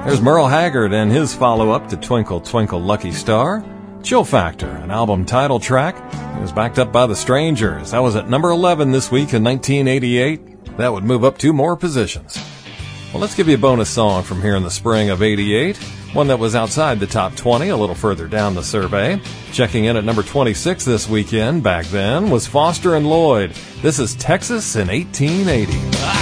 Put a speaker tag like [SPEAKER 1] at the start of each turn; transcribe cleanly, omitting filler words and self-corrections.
[SPEAKER 1] There's Merle Haggard and his follow-up to Twinkle, Twinkle, Lucky Star. Chill Factor, an album title track. It was backed up by The Strangers. That was at number 11 this week in 1988. That would move up 2 more positions. Well, let's give you a bonus song from here in the spring of 88. One that was outside the top 20, a little further down the survey. Checking in at number 26 this weekend, back then, was Foster and Lloyd. This is Texas in 1880.